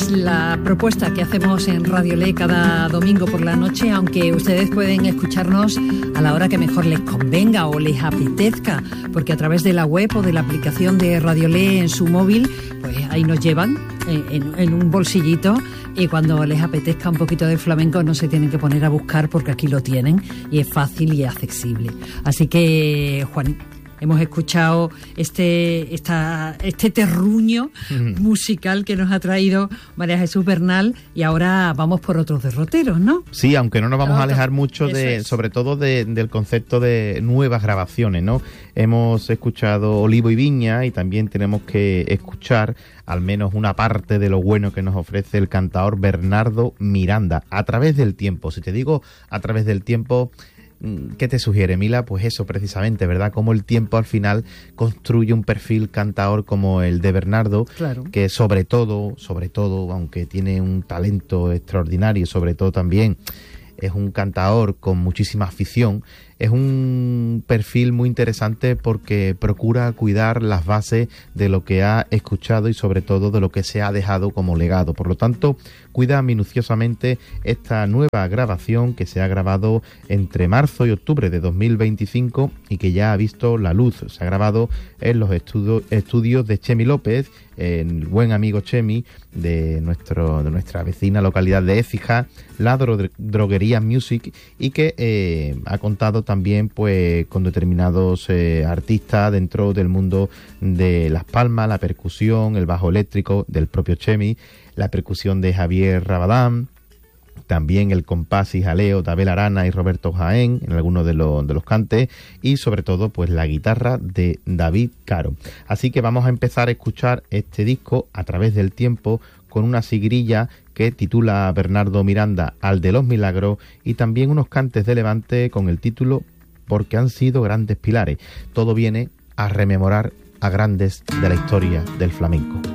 es la propuesta que hacemos en Radio Le cada domingo por la noche, aunque ustedes pueden escucharnos a la hora que mejor les convenga o les apetezca, porque a través de la web o de la aplicación de Radio Le en su móvil, pues ahí nos llevan en un bolsillito, y cuando les apetezca un poquito de flamenco no se tienen que poner a buscar, porque aquí lo tienen y es fácil y es accesible. Así que, Juan, hemos escuchado este terruño musical que nos ha traído María Jesús Bernal, y ahora vamos por otros derroteros, ¿no? Sí, aunque no nos vamos a alejar mucho sobre todo del concepto de nuevas grabaciones, ¿no? Hemos escuchado Olivo y Viña, y también tenemos que escuchar al menos una parte de lo bueno que nos ofrece el cantaor Bernardo Miranda, A través del tiempo. Si te digo A través del tiempo, ¿qué te sugiere, Mila? Pues eso precisamente, ¿verdad? Cómo el tiempo al final construye un perfil cantaor como el de Bernardo, claro, que sobre todo, aunque tiene un talento extraordinario, sobre todo también es un cantaor con muchísima afición. Es un perfil muy interesante porque procura cuidar las bases de lo que ha escuchado y sobre todo de lo que se ha dejado como legado. Por lo tanto, cuida minuciosamente esta nueva grabación que se ha grabado entre marzo y octubre de 2025 y que ya ha visto la luz. Se ha grabado en los estudios de Chemi López, el buen amigo Chemi de nuestra vecina localidad de Écija, la Droguería Music, y que ha contado también pues con determinados artistas dentro del mundo de las palmas, la percusión, el bajo eléctrico del propio Chemi, la percusión de Javier Rabadán, también el compás y jaleo de Abel Arana y Roberto Jaén en algunos de los cantes, y sobre todo pues la guitarra de David Caro. Así que vamos a empezar a escuchar este disco A través del tiempo con una sigrilla que titula Bernardo Miranda Al de los Milagros, y también unos cantes de Levante con el título Porque han sido grandes pilares. Todo viene a rememorar a grandes de la historia del flamenco.